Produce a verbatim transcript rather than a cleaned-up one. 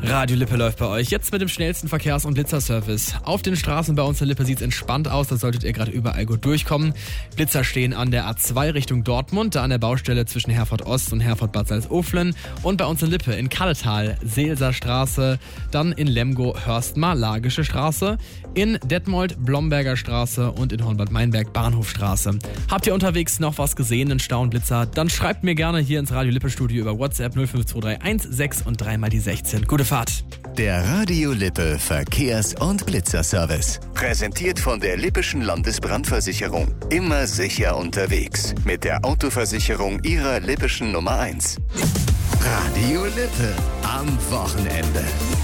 Radio Lippe läuft bei euch. Jetzt mit dem schnellsten Verkehrs- und Blitzerservice. Auf den Straßen bei uns in Lippe sieht es entspannt aus. Da solltet ihr gerade überall gut durchkommen. Blitzer stehen an der A zwei Richtung Dortmund, da an der Baustelle zwischen Herford Ost und Herford Bad Salzuflen. Und bei uns in Lippe in Kalletal, Seelser Straße, dann in Lemgo, Hörstmar, Lagische Straße, in Detmold, Blomberger Straße und in Hornbad Meinberg, Bahnhofstraße. Habt ihr unterwegs noch was gesehen, einen Stau und Blitzer? Dann schreibt mir gerne hier ins Radio Lippe Studio über WhatsApp null fünf zwei drei eins sechs und drei mal die sechzehn. Gute Fahrt. Der Radio Lippe Verkehrs- und Blitzerservice. Präsentiert von der Lippischen Landesbrandversicherung. Immer sicher unterwegs. Mit der Autoversicherung Ihrer Lippischen Nummer eins. Radio Lippe am Wochenende.